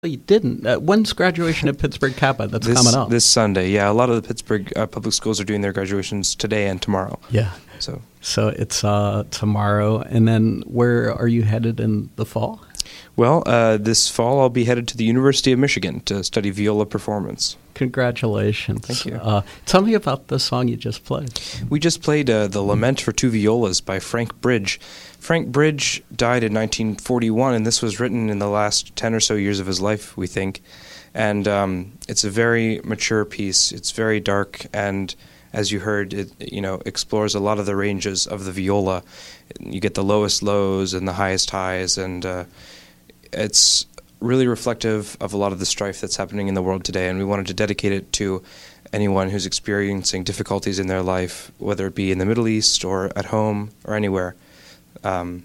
You didn't. When's graduation at Pittsburgh Kappa? That's coming up. This Sunday, yeah. A lot of the Pittsburgh public schools are doing their graduations today and tomorrow. Yeah. So it's tomorrow. And then where are you headed in the fall? Well, this fall I'll be headed to the University of Michigan to study viola performance. Congratulations. Thank you. Tell me about the song you just played. We just played The Lament for Two Violas by Frank Bridge. Frank Bridge died in 1941, and this was written in the last 10 or so years of his life, we think. And it's a very mature piece. It's very dark, and as you heard, it explores a lot of the ranges of the viola. You get the lowest lows and the highest highs, and it's really reflective of a lot of the strife that's happening in the world today, and we wanted to dedicate it to anyone who's experiencing difficulties in their life, whether it be in the Middle East or at home or anywhere. It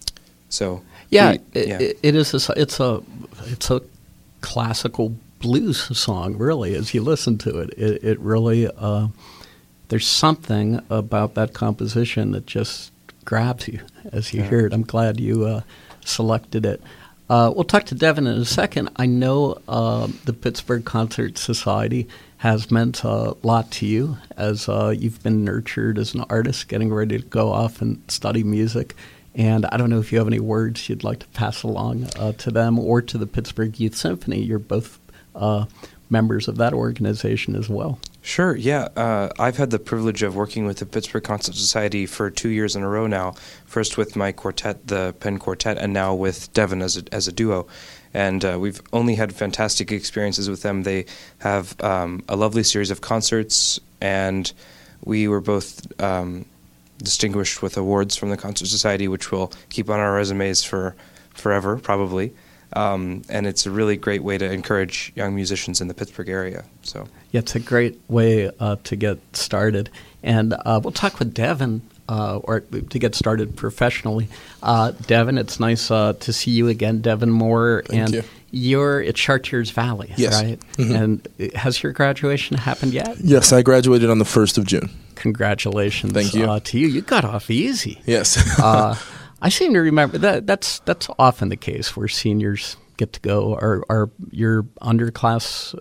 is. It's a classical blues song, really. As you listen to it, it really there's something about that composition that just grabs you as you hear it. I'm glad you selected it. We'll talk to Devin in a second. I know the Pittsburgh Concert Society has meant a lot to you as you've been nurtured as an artist, getting ready to go off and study music. And I don't know if you have any words you'd like to pass along to them or to the Pittsburgh Youth Symphony. You're both members of that organization as well. Sure, yeah. I've had the privilege of working with the Pittsburgh Concert Society for 2 years in a row now, first with my quartet, the Penn Quartet, and now with Devin as a duo. And we've only had fantastic experiences with them. They have a lovely series of concerts, and we were both distinguished with awards from the Concert Society, which we'll keep on our resumes for forever, probably. And it's a really great way to encourage young musicians in the Pittsburgh area. So yeah, it's a great way to get started. And we'll talk with Devin, or to get started professionally. Devin, it's nice to see you again, Devin Moore. Thank you. You're at Chartiers Valley, yes. Right? Mm-hmm. And has your graduation happened yet? Yes, I graduated on the 1st of June. Congratulations. Thank you. To you. You got off easy. Yes. I seem to remember that's often the case where seniors get to go. Are your underclass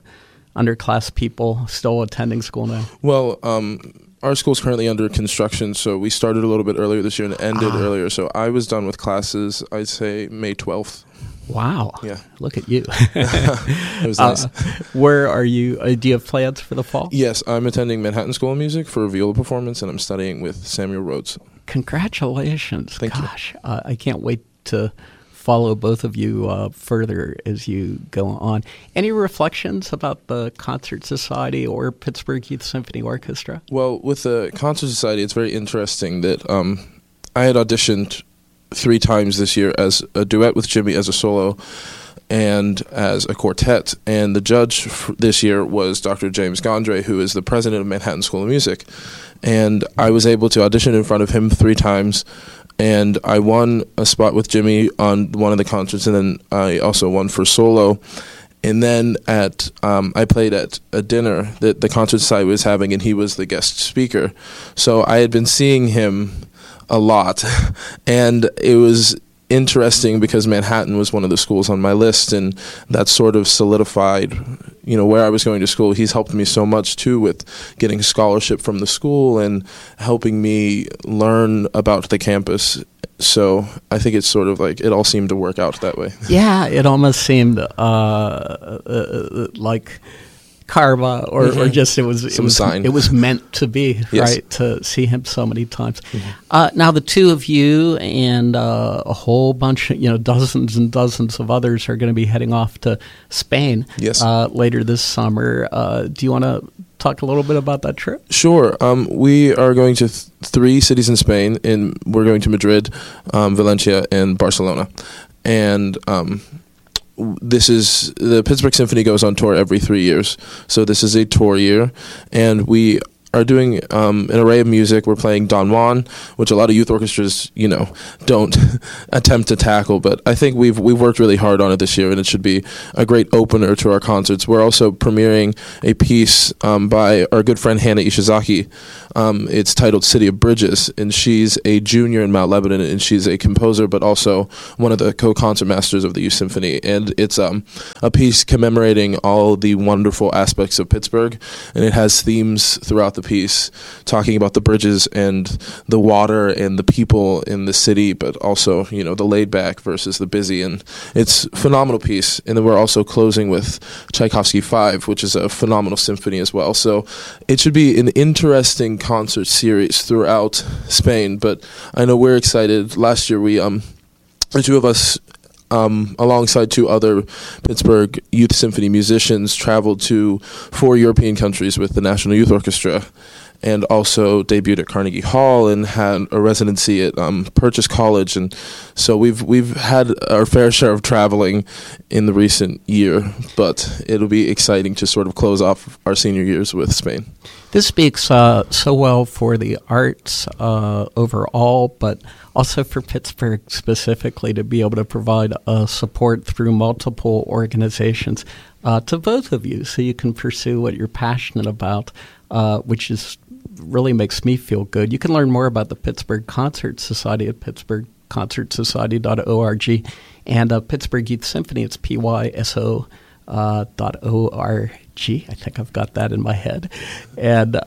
people still attending school now? Well, our school's currently under construction, so we started a little bit earlier this year and ended earlier. So I was done with classes, I'd say May 12th. Wow. Yeah. Look at you. It was nice. Where are you? Do you have plans for the fall? Yes, I'm attending Manhattan School of Music for a viola performance, and I'm studying with Samuel Rhodes. Congratulations. Thank Gosh, you. I can't wait to follow both of you further as you go on. Any reflections about the Concert Society or Pittsburgh Youth Symphony Orchestra? Well, with the Concert Society, it's very interesting that I had auditioned 3 times this year as a duet with Jimmy as a solo and as a quartet. And the judge this year was Dr. James Gondry, who is the president of Manhattan School of Music. And I was able to audition in front of him 3 times. And I won a spot with Jimmy on one of the concerts, and then I also won for solo. And then I played at a dinner that the Concert Society was having, and he was the guest speaker. So I had been seeing him a lot, and it was interesting because Manhattan was one of the schools on my list, and that sort of solidified, where I was going to school. He's helped me so much too with getting a scholarship from the school and helping me learn about the campus. So I think it's sort of like it all seemed to work out that way. Yeah, it almost seemed like karma, or just it was meant to be, yes. Right? To see him so many times. Mm-hmm. Now the two of you and a whole bunch, dozens and dozens of others are going to be heading off to Spain. Yes. Later this summer. Do you want to talk a little bit about that trip? Sure. We are going to 3 cities in Spain, and we're going to Madrid, Valencia, and Barcelona, and the Pittsburgh Symphony goes on tour every 3 years, so this is a tour year, and we are doing an array of music. We're playing Don Juan, which a lot of youth orchestras, don't attempt to tackle. But I think we've worked really hard on it this year, and it should be a great opener to our concerts. We're also premiering a piece by our good friend Hannah Ishizaki. It's titled City of Bridges, and she's a junior in Mount Lebanon, and she's a composer, but also one of the co-concert masters of the Youth Symphony. And it's a piece commemorating all the wonderful aspects of Pittsburgh, and it has themes throughout the piece talking about the bridges and the water and the people in the city, but also, the laid back versus the busy. And it's a phenomenal piece. And then we're also closing with Tchaikovsky 5, which is a phenomenal symphony as well. So it should be an interesting concert series throughout Spain, but I know we're excited. Last year the two of us, alongside two other Pittsburgh Youth Symphony musicians, traveled to 4 European countries with the National Youth Orchestra, and also debuted at Carnegie Hall and had a residency at Purchase College. And so we've had our fair share of traveling in the recent year, but it'll be exciting to sort of close off our senior years with Spain. This speaks so well for the arts overall, but also for Pittsburgh specifically, to be able to provide support through multiple organizations to both of you, so you can pursue what you're passionate about, which is really makes me feel good. You can learn more about the Pittsburgh Concert Society at pittsburghconcertsociety.org, and Pittsburgh Youth Symphony, it's pyso.org. I think I've got that in my head. And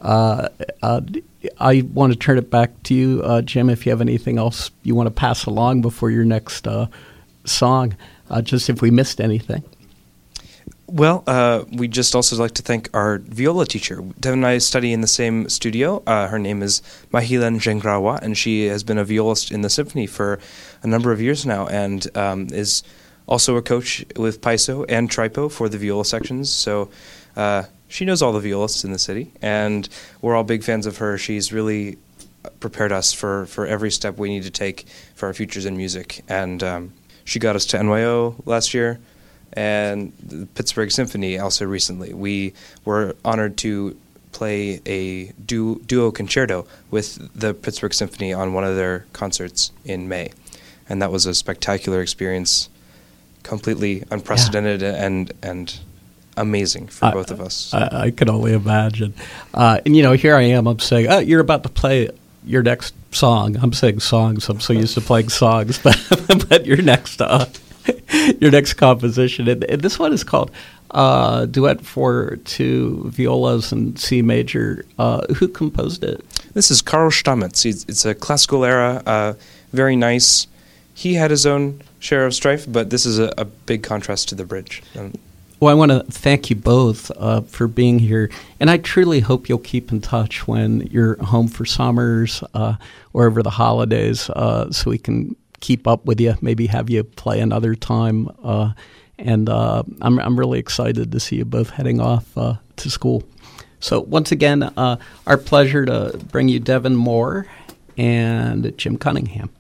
I want to turn it back to you, Jim, if you have anything else you want to pass along before your next song, just if we missed anything. Well, we'd just also like to thank our viola teacher. Devin and I study in the same studio. Her name is Mahilan Jengrawa, and she has been a violist in the symphony for a number of years now, and is also a coach with PYSO and TRIPO for the viola sections. So she knows all the violists in the city, and we're all big fans of her. She's really prepared us for every step we need to take for our futures in music. And she got us to NYO last year, and the Pittsburgh Symphony also recently. We were honored to play a duo concerto with the Pittsburgh Symphony on one of their concerts in May. And that was a spectacular experience, completely unprecedented and amazing for both of us. I can only imagine. And, here I am, I'm saying, you're about to play your next song. I'm saying songs. I'm so used to playing songs. But your next composition. And this one is called Duet for Two Violas in C Major. Who composed it? This is Karl Stamitz. It's a classical era, very nice. He had his own share of strife, but this is a big contrast to the bridge. Well, I want to thank you both for being here, and I truly hope you'll keep in touch when you're home for summers or over the holidays, so we can keep up with you, maybe have you play another time. And I'm really excited to see you both heading off to school. So once again, our pleasure to bring you Devin Moore and Jim Cunningham.